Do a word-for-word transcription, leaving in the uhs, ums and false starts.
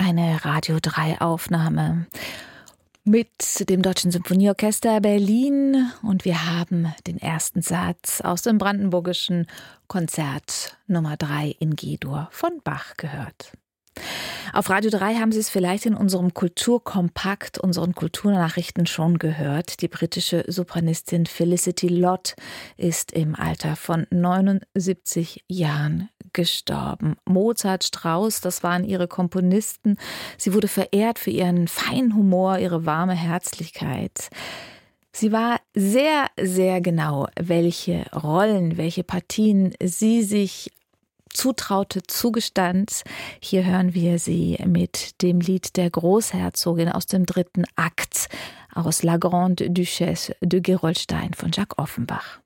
Eine Radio drei Aufnahme mit dem Deutschen Symphonieorchester Berlin und wir haben den ersten Satz aus dem brandenburgischen Konzert Nummer drei in G-Dur von Bach gehört. Auf Radio drei haben Sie es vielleicht in unserem Kulturkompakt, unseren Kulturnachrichten schon gehört. Die britische Sopranistin Felicity Lott ist im Alter von neunundsiebzig Jahren gestorben. Mozart, Strauss, das waren ihre Komponisten. Sie wurde verehrt für ihren feinen Humor, ihre warme Herzlichkeit. Sie war sehr, sehr genau, welche Rollen, welche Partien sie sich zutraute, zugestand. Hier hören wir sie mit dem Lied der Großherzogin aus dem dritten Akt aus La Grande Duchesse de Gerolstein von Jacques Offenbach.